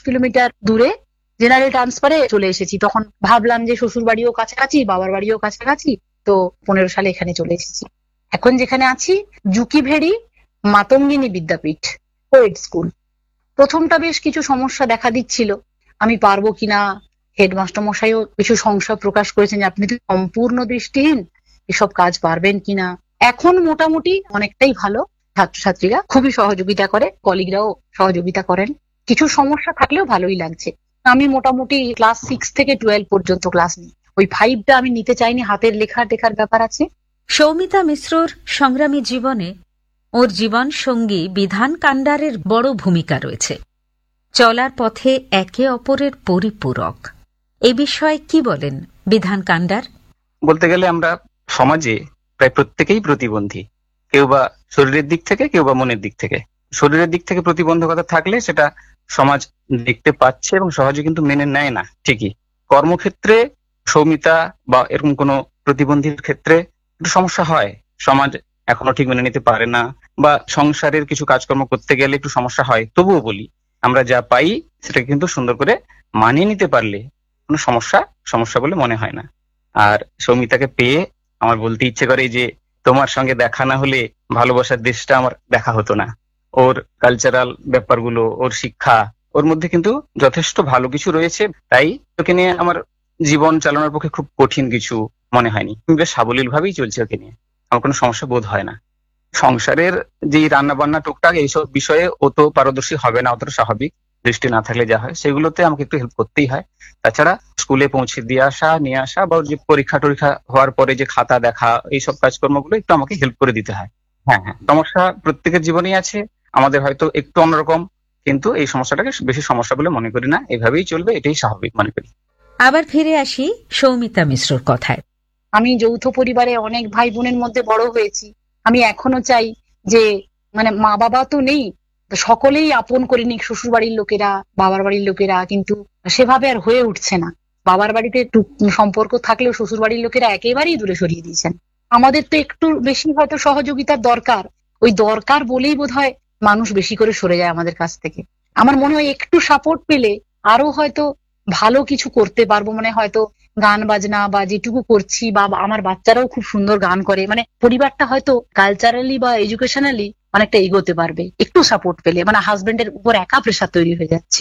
Kilometre দূরে general ট্রান্সফারে চলে এসেছি। তখন ভাবলাম যে শ্বশুর বাড়িও কাছাকাছি, বাবার বাড়িও কাছাকাছি, তো 15 সালে এখানে চলে এসেছি। এখন যেখানে আছি জুকিভেড়ি মাতঙ্গিনী বিদ্যাপীঠ, কোয়েড স্কুল। প্রথমটা বেশ কিছু সমস্যা দেখা দিচ্ছিল, আমি পারবো কিনা। হেডমাস্টার মশাইও কিছু সংশয় প্রকাশ করেছেন যে আপনি তো সম্পূর্ণ দৃষ্টিহীন, এসব কাজ পারবেন কিনা। এখন মোটামুটি অনেকটাই ভালো, ছাত্রছাত্রীরা খুবই সহযোগিতা করে, কলিগরাও সহযোগিতা করেন। কিছু সমস্যা থাকলেও ভালোই লাগছে। আমি মোটামুটি ক্লাস 6 থেকে 12 পর্যন্ত ক্লাস নিই। ওই 5টা আমি নিতে চাইনি, হাতের লেখা টেখার ব্যাপার আছে। সৌমিতা মিশ্রর সংগ্রামী জীবনে ওর জীবন সঙ্গী বিধান কান্ডারের বড় ভূমিকা রয়েছে। চলার পথে একে অপরের পরিপূরক। এ বিষয়ে কি বলেন বিধান কান্ডার? বলতে গেলে আমরা সমাজে প্রায় প্রত্যেকেই প্রতিবন্ধী, কেউ বা শরীরের দিক থেকে, কেউ বা মনের দিক থেকে। শরীরের দিক থেকে প্রতিবন্ধকতা থাকলে সেটা সমাজ দেখতে পাচ্ছে এবং সহজে কিন্তু মেনে নেয় না। ঠিকই কর্মক্ষেত্রে সৌমিতা বা এরকম কোনো প্রতিবন্ধীর ক্ষেত্রে একটু সমস্যা হয়, সমাজ এখনো ঠিক মেনে নিতে পারে না, বা সংসারের কিছু কাজকর্ম করতে গেলে একটু সমস্যা হয়। তবুও বলি, আমরা যা পাই সেটা কিন্তু সুন্দর করে মানিয়ে নিতে পারলে কোনো সমস্যা সমস্যা বলে মনে হয় না। আর সৌমিতাকে পেয়ে আমার বলতে ইচ্ছে করে যে তোমার সঙ্গে দেখা না হলে ভালোবাসার দেশটা আমার দেখা হতো না। ওর কালচারাল ব্যাপারগুলো, ওর শিক্ষা, ওর মধ্যে কিন্তু যথেষ্ট ভালো কিছু রয়েছে। তাই ওকে নিয়ে আমার জীবন চালানোর পক্ষে খুব কঠিন কিছু মনে হয়নি। বেশ সাবলীল ভাবেই চলছে ওকে নিয়ে, আমার কোনো সমস্যা বোধ হয় না। সংসারের যে রান্না বান্না টুকটাক এইসব বিষয়ে ও তো পারদর্শী হবে না, অতটা স্বাভাবিক। দৃষ্টি না থাকলে যা হয় সেগুলোতে আমাকে একটু হেল্প করতেই হয়। তাছাড়া স্কুলে পৌঁছে দিয়ে আসা, নিয়ে আসা, বা ওর যে পরীক্ষা টরীক্ষা হওয়ার পরে যে খাতা দেখা, এইসব কাজকর্মগুলো একটু আমাকে হেল্প করে দিতে হয়। হ্যাঁ হ্যাঁ, সমস্যা প্রত্যেকের জীবনেই আছে, আমাদের হয়তো একটু অন্যরকম, কিন্তু এই সমস্যাটাকে বেশি সমস্যা বলে মনে করি না। এভাবেই চলবে, এটাই স্বাভাবিক মনে করি। আবার ফিরে আসি সৌমিতা মিশ্রর কথায়। আমি যৌথ পরিবারে অনেক ভাই বোনের মধ্যে বড় হয়েছি। আমি এখনো চাই যে মানে মা বাবা তো নেই, তো সকলেই আপন করে নিক, শ্বশুর বাড়ির লোকেরা, বাবার বাড়ির লোকেরা, কিন্তু সেভাবে আর হয়ে উঠছে না। বাবার বাড়িতে একটু সম্পর্ক থাকলেও শ্বশুর বাড়ির লোকেরা একেবারেই দূরে সরিয়ে দিয়েছেন। আমাদের তো একটু বেশি হয়তো সহযোগিতার দরকার, ওই দরকার বলেই বোধহয় মানুষ বেশি করে সরে যায় আমাদের কাছ থেকে। আমার মনে হয় একটু সাপোর্ট পেলে আরো হয়তো ভালো কিছু করতে পারবো। মানে হয়তো গান বাজনা বা যেটুকু করছি, বা আমার বাচ্চারাও খুব সুন্দর গান করে, মানে পরিবারটা হয়তো কালচারালি বা এডুকেশনালি অনেকটা এগোতে পারবে একটু সাপোর্ট পেলে। মানে হাজবেন্ডের উপর একা প্রেশার তৈরি হয়ে যাচ্ছে।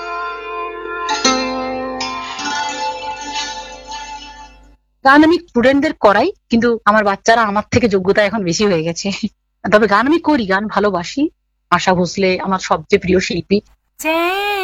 গান আমি স্টুডেন্টদের করাই, কিন্তু আমার বাচ্চারা আমার থেকে যোগ্যতা এখন বেশি হয়ে গেছে। তবে গান আমি করি, গান ভালোবাসি। আশা ভোসলে আমার সবচেয়ে প্রিয় শিল্পী।